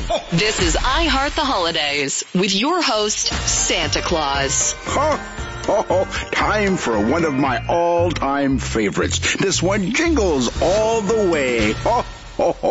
This is I Heart the Holidays with your host, Santa Claus. Time for one of my all-time favorites. This one jingles all the way.